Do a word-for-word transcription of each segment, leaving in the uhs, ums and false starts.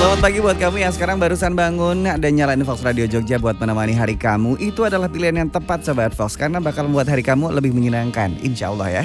Selamat pagi buat kamu yang sekarang barusan bangun dan nyalain Fox Radio Jogja buat menemani hari kamu. Itu adalah pilihan yang tepat Sobat Fox, karena bakal membuat hari kamu lebih menyenangkan, insya Allah ya.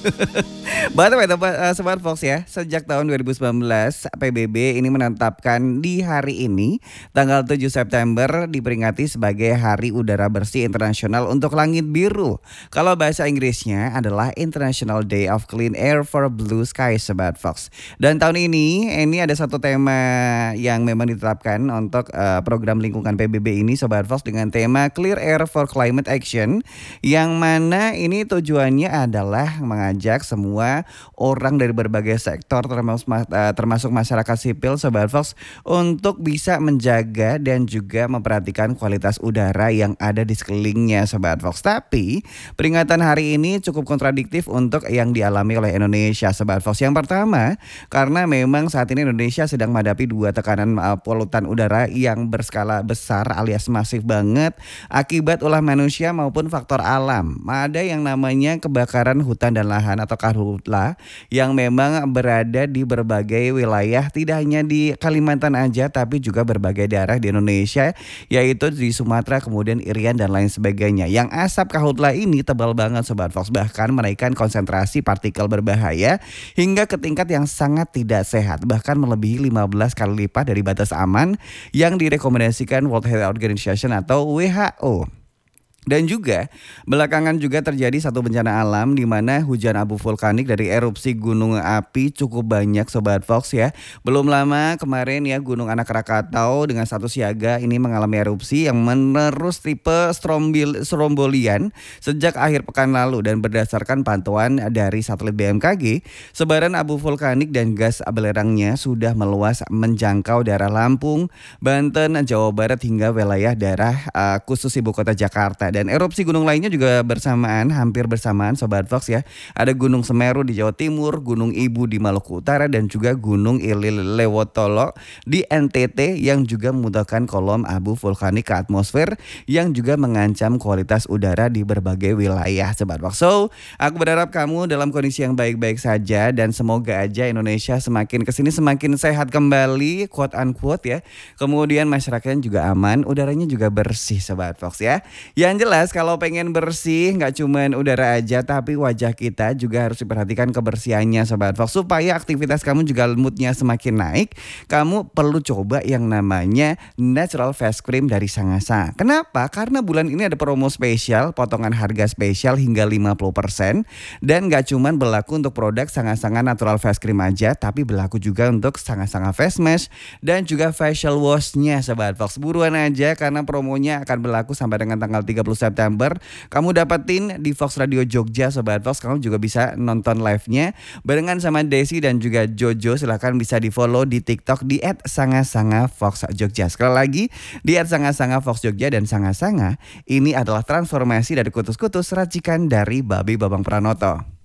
By the way, Sobat Fox ya, sejak tahun dua ribu sembilan belas P B B ini menetapkan di hari ini tanggal tujuh September diperingati sebagai Hari Udara Bersih Internasional untuk Langit Biru. Kalau bahasa Inggrisnya adalah International Day of Clean Air for Blue Sky, Sobat Fox. Dan tahun ini ini ada satu tema yang memang ditetapkan untuk uh, program lingkungan P B B ini, Sobat Fox, dengan tema Clear Air for Climate Action, yang mana ini tujuannya adalah mengajak semua orang dari berbagai sektor termasuk, uh, termasuk masyarakat sipil, Sobat Fox, untuk bisa menjaga dan juga memperhatikan kualitas udara yang ada di sekelilingnya, Sobat Fox. Tapi peringatan hari ini cukup kontradiktif untuk yang dialami oleh Indonesia, Sobat Fox. Yang pertama, karena memang saat ini Indonesia sedang menghadapi dua tekanan uh, polutan udara yang berskala besar alias masif banget akibat ulah manusia maupun faktor alam. Ada yang namanya kebakaran hutan dan lahan atau karhutla yang memang berada di berbagai wilayah, tidak hanya di Kalimantan aja tapi juga berbagai daerah di Indonesia, yaitu di Sumatera, kemudian Irian dan lain sebagainya. Yang asap karhutla ini tebal banget, Sobat Fox, bahkan menaikkan konsentrasi partikel berbahaya hingga ke tingkat yang sangat tidak sehat, bahkan melebihi lima belas kali lipat dari batas aman yang direkomendasikan World Health Organization atau W H O. Dan juga belakangan juga terjadi satu bencana alam di mana hujan abu vulkanik dari erupsi gunung api cukup banyak, Sobat Fox ya. Belum lama kemarin ya, Gunung Anak Krakatau dengan status siaga ini mengalami erupsi yang menerus tipe strombil, strombolian sejak akhir pekan lalu, dan berdasarkan pantauan dari satelit B M K G, sebaran abu vulkanik dan gas belerangnya sudah meluas menjangkau daerah Lampung, Banten, Jawa Barat hingga wilayah daerah uh, khusus ibu kota Jakarta. Dan erupsi gunung lainnya juga bersamaan, hampir bersamaan, Sobat Fox ya. Ada Gunung Semeru di Jawa Timur, Gunung Ibu di Maluku Utara, dan juga Gunung Ililewotolo di N T T yang juga memudahkan kolom abu vulkanik ke atmosfer yang juga mengancam kualitas udara di berbagai wilayah, Sobat Fox. So, aku berharap kamu dalam kondisi yang baik-baik saja dan semoga aja Indonesia semakin kesini semakin sehat kembali, quote unquote ya. Kemudian masyarakatnya juga aman, udaranya juga bersih, Sobat Fox ya. Yang jelas kalau pengen bersih nggak cuman udara aja tapi wajah kita juga harus diperhatikan kebersihannya, Sobat Fox. Supaya aktivitas kamu juga moodnya semakin naik, kamu perlu coba yang namanya Natural Face Cream dari Sangasa. Kenapa? Karena bulan ini ada promo spesial, potongan harga spesial hingga lima puluh persen. Dan nggak cuman berlaku untuk produk Sanga-Sanga Natural Face Cream aja, tapi berlaku juga untuk Sanga-Sanga Face Mask dan juga facial wash-nya, Sobat Fox. Buruan aja karena promonya akan berlaku sampai dengan tanggal tiga puluh September. Kamu dapetin di Fox Radio Jogja, Sobat Fox. Kamu juga bisa nonton live-nya barengan sama Desi dan juga Jojo. Silahkan bisa di follow di TikTok di et sanga-sanga fox jogja. Sekali lagi di et sanga-sanga fox jogja. Dan Sanga-Sanga ini adalah transformasi dari kutus-kutus racikan dari Babi Babang Pranoto.